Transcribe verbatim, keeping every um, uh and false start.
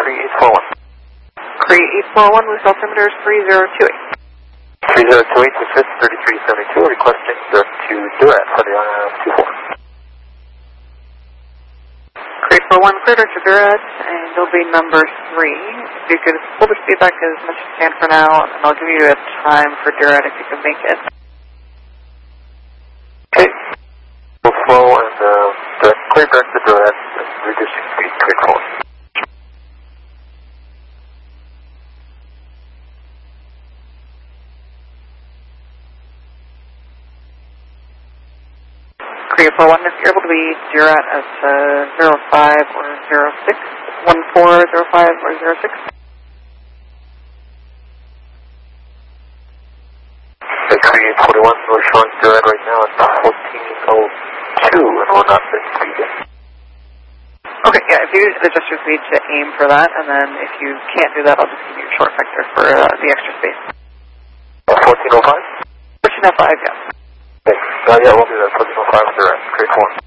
Cree eight four one. Cree eight four one with altimeter three zero two eight. three zero two eight to fifth thirty-three seventy-two, requesting direct to Durant for the I L two four. Cree eight four one, clear direct to Durant, and you'll be number three. If you could pull the speed back as much as you can for now, and I'll give you a time for Durant if you can make it. Okay. We'll flow and uh, direct, clear direct to Durant, reducing speed to eight four one. Cree eight four one, if you're able to be Durant at uh, zero five or zero six, one four zero five or zero six. Okay, Cree eight four one, we're showing Durant right now at fourteen oh two, and we're not setting speed yet. Okay, yeah, if you adjust your speed to aim for that, and then if you can't do that, I'll just give you a short vector for uh, the extra space. Uh, fourteen oh five? fourteen oh five, yeah. Okay, uh, yeah, we'll do that. fourteen oh five, Durant, Cree eight four one.